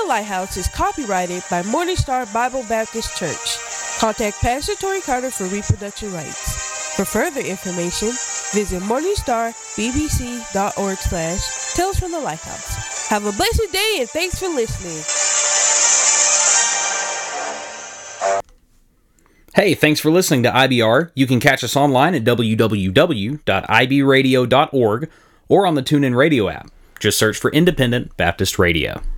the Lighthouse is copyrighted by Morning Star Bible Baptist Church. Contact Pastor Tori Carter for reproduction rights. For further information, visit morningstarbbc.org/Tales from the Lighthouse. Have a blessed day and thanks for listening. Hey, thanks for listening to IBR. You can catch us online at www.ibradio.org or on the TuneIn Radio app. Just search for Independent Baptist Radio.